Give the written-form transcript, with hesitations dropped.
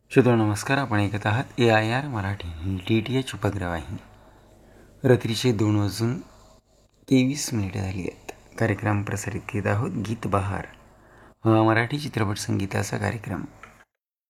श्रोतो नमस्कार. आपण ऐकत आहात AIR मराठी DTH उपग्रवाही. रात्रीचे 2:23 झाली आहेत. कार्यक्रम प्रसारित करीत आहोत गीत बहार, मराठी चित्रपट संगीताचा कार्यक्रम.